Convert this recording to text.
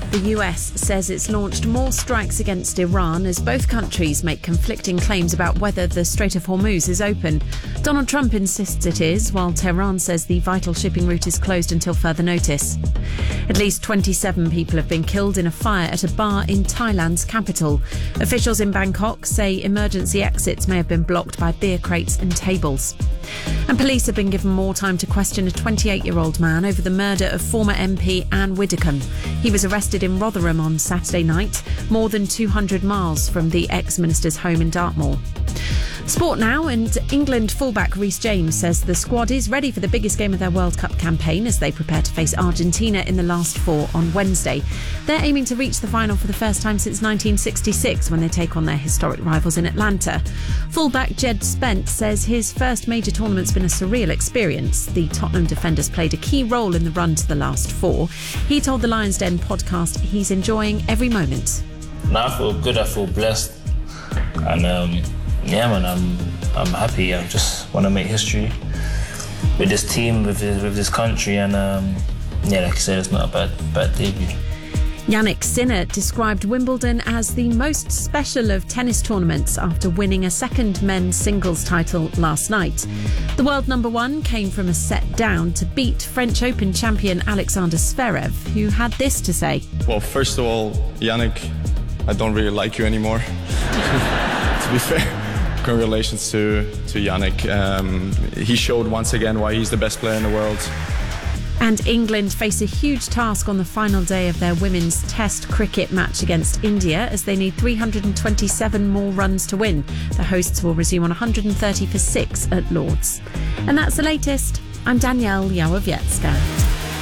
The US says it's launched more strikes against Iran as both countries make conflicting claims about whether the Strait of Hormuz is open. Donald Trump insists it is, while Tehran says the vital shipping route is closed until further notice. At least 27 people have been killed in a fire at a bar in Thailand's capital. Officials in Bangkok say emergency exits may have been blocked by beer crates and tables. And police have been given more time to question a 28-year-old man over the murder of former MP Anne Widdecombe. He was arrested in Rotherham on Saturday night, more than 200 miles from the ex-minister's home in Dartmoor. Sport now, and England fullback Reece James says the squad is ready for the biggest game of their World Cup campaign as they prepare to face Argentina in the last four on Wednesday. They're aiming to reach the final for the first time since 1966 when they take on their historic rivals in Atlanta. Fullback Jed Spence says his first major tournament's been a surreal experience. The Tottenham defenders played a key role in the run to the last four. He told the Lions Den podcast he's enjoying every moment. I feel good, I feel blessed, and yeah, man, I'm happy. I just want to make history with this team, with this country, and yeah, like I said, it's not a bad debut. Jannik Sinner described Wimbledon as the most special of tennis tournaments after winning a second men's singles title last night. The world number one came from a set down to beat French Open champion Alexander Zverev, who had this to say. Well, first of all, Jannik, I don't really like you anymore, to be fair. Congratulations to Jannik. He showed once again why he's the best player in the world. And England face a huge task on the final day of their women's Test cricket match against India as they need 327 more runs to win. The hosts will resume on 130 for 6 at Lord's. And that's the latest. I'm Danielle Yawowiecka.